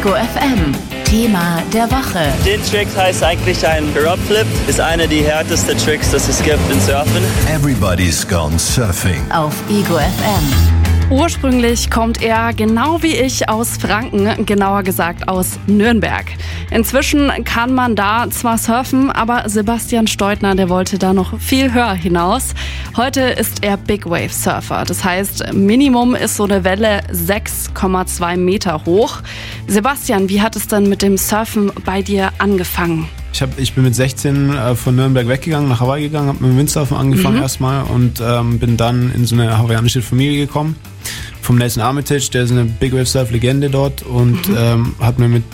Ego FM. Thema der Woche. Den Trick heißt eigentlich ein Drop Flip. Ist einer der härtesten Tricks, das es gibt im Surfen. Everybody's gone surfing. Auf Ego FM. Ursprünglich kommt er, genau wie ich, aus Franken, genauer gesagt aus Nürnberg. Inzwischen kann man da zwar surfen, aber Sebastian Steutner, der wollte da noch viel höher hinaus. Heute ist er Big Wave Surfer. Das heißt, Minimum ist so eine Welle 6,2 Meter hoch. Sebastian, wie hat es denn mit dem Surfen bei dir angefangen? Ich bin mit 16 von Nürnberg weggegangen, nach Hawaii gegangen, habe mit dem Windsurfen angefangen erstmal und bin dann in so eine hawaiianische Familie gekommen. Vom Nelson Armitage, der ist eine Big Wave Surf Legende dort und hat mir mit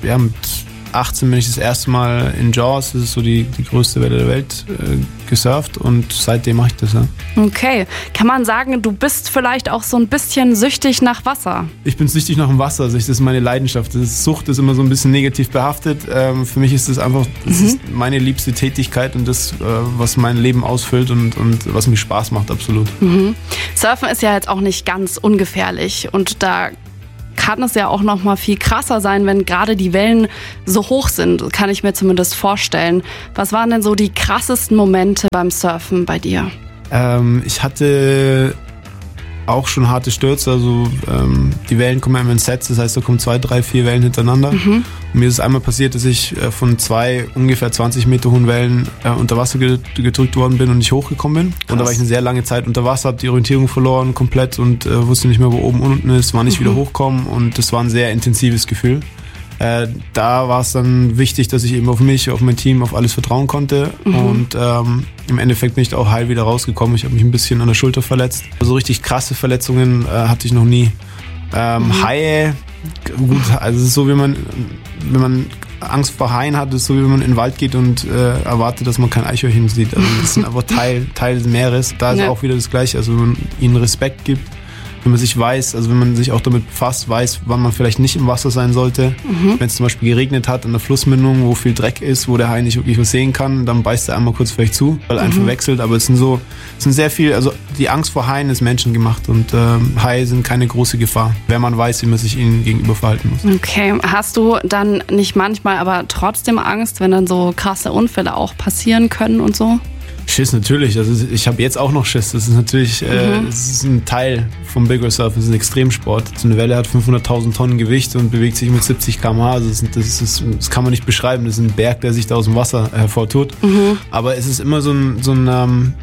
18 bin ich das erste Mal in Jaws, das ist so die größte Welle der Welt, gesurft und seitdem mache ich das. Ja. Okay, kann man sagen, du bist vielleicht auch so ein bisschen süchtig nach Wasser? Ich bin süchtig nach dem Wasser, also das ist meine Leidenschaft. Sucht ist immer so ein bisschen negativ behaftet. Für mich ist das einfach ist meine liebste Tätigkeit und das, was mein Leben ausfüllt und was mir Spaß macht, absolut. Surfen ist ja jetzt auch nicht ganz ungefährlich und da kann es ja auch noch mal viel krasser sein, wenn gerade die Wellen so hoch sind, kann ich mir zumindest vorstellen. Was waren denn so die krassesten Momente beim Surfen bei dir? Ich hatte auch schon harte Stürze, also die Wellen kommen immer in Sets, das heißt, da kommen 2, 3, 4 Wellen hintereinander. Und mir ist es einmal passiert, dass ich von 2 ungefähr 20 Meter hohen Wellen unter Wasser gedrückt worden bin und nicht hochgekommen bin. Krass. Und da war ich eine sehr lange Zeit unter Wasser, habe die Orientierung verloren komplett und wusste nicht mehr, wo oben und unten ist, war nicht wieder hochkommen und das war ein sehr intensives Gefühl. Da war es dann wichtig, dass ich eben auf mich, auf mein Team, auf alles vertrauen konnte und im Endeffekt bin ich da auch heil wieder rausgekommen. Ich habe mich ein bisschen an der Schulter verletzt. So richtig krasse Verletzungen hatte ich noch nie. Haie, gut, also es ist so, wenn man Angst vor Haien hat, ist so, wie wenn man in den Wald geht und erwartet, dass man kein Eichhörnchen sieht. Also das sind einfach Teil des Meeres. Da ist auch wieder das Gleiche, also wenn man ihnen Respekt gibt. Wenn man sich weiß, also wenn man sich auch damit befasst, weiß, wann man vielleicht nicht im Wasser sein sollte. Wenn es zum Beispiel geregnet hat an der Flussmündung, wo viel Dreck ist, wo der Hai nicht wirklich was sehen kann, dann beißt er einmal kurz vielleicht zu, weil er einen verwechselt. Aber es sind sehr viel, also die Angst vor Haien ist menschengemacht und Haie sind keine große Gefahr, wenn man weiß, wie man sich ihnen gegenüber verhalten muss. Okay, hast du dann nicht manchmal aber trotzdem Angst, wenn dann so krasse Unfälle auch passieren können und so? Schiss natürlich, also ich habe jetzt auch noch Schiss, das ist natürlich das ist ein Teil vom Big Wave Surfen, das ist ein Extremsport. So eine Welle hat 500.000 Tonnen Gewicht und bewegt sich mit 70 km/h, also das kann man nicht beschreiben, das ist ein Berg, der sich da aus dem Wasser hervortut. Aber es ist immer so ein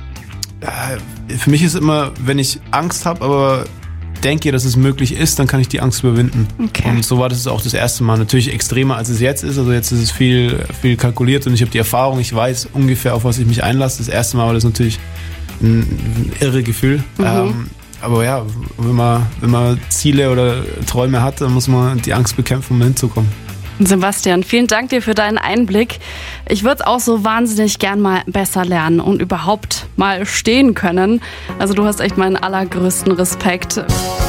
für mich ist immer, wenn ich Angst habe, aber denke, dass es möglich ist, dann kann ich die Angst überwinden. Okay. Und so war das auch das erste Mal. Natürlich extremer, als es jetzt ist. Also jetzt ist es viel kalkuliert und ich habe die Erfahrung, ich weiß ungefähr, auf was ich mich einlasse. Das erste Mal war das natürlich ein irre Gefühl. Aber ja, wenn man Ziele oder Träume hat, dann muss man die Angst bekämpfen, um hinzukommen. Sebastian, vielen Dank dir für deinen Einblick. Ich würde es auch so wahnsinnig gern mal besser lernen und überhaupt mal stehen können. Also du hast echt meinen allergrößten Respekt.